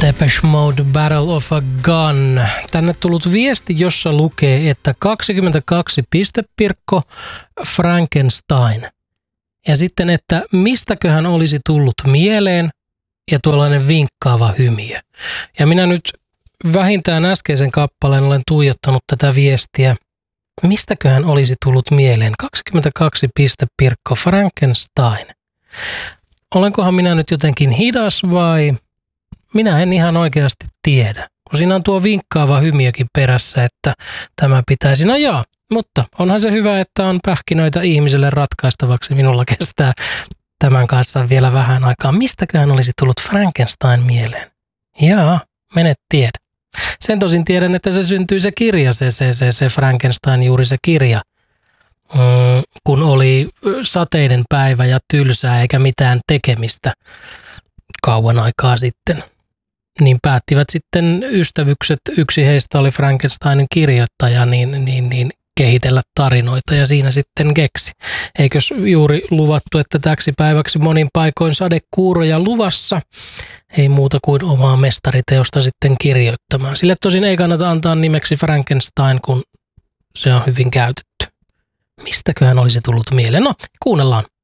Depeche Mode, Battle of a Gun. Tänne tullut viesti, jossa lukee, että 22 pistepirkko Frankenstein. Ja sitten, että mistäköhän olisi tullut mieleen ja tuollainen vinkkaava hymiö. Ja minä nyt vähintään äskeisen kappaleen olen tuijottanut tätä viestiä. Mistäköhän olisi tullut mieleen 22 pistepirkko Frankenstein? Olenkohan minä nyt jotenkin hidas vai... Minä en ihan oikeasti tiedä, kun siinä on tuo vinkkaava hymiökin perässä, että tämä pitäisi. No joo, mutta onhan se hyvä, että on pähkinöitä ihmiselle ratkaistavaksi. Minulla kestää tämän kanssa vielä vähän aikaa. Mistäköhän olisi tullut Frankenstein mieleen? Jaa, menet tiedä. Sen tosin tiedän, että se syntyi se kirja, se Frankenstein, juuri se kirja, kun oli sateinen päivä ja tylsää eikä mitään tekemistä kauan aikaa sitten. Niin päättivät sitten ystävykset, yksi heistä oli Frankensteinin kirjoittaja, niin kehitellä tarinoita ja siinä sitten keksi. Eikös juuri luvattu, että täksi päiväksi monin paikoin sadekuuroja luvassa, ei muuta kuin omaa mestariteosta sitten kirjoittamaan. Sille tosin ei kannata antaa nimeksi Frankenstein, kun se on hyvin käytetty. Mistäköhän olisi tullut mieleen? No, kuunnellaan.